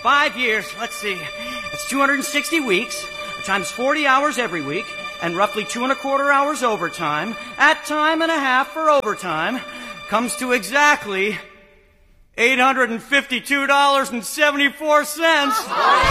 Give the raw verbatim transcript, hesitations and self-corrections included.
five years, let's see, it's two hundred sixty weeks, times forty hours every week, and roughly two and a quarter hours overtime, at time and a half for overtime, comes to exactly eight hundred fifty-two dollars and seventy-four cents.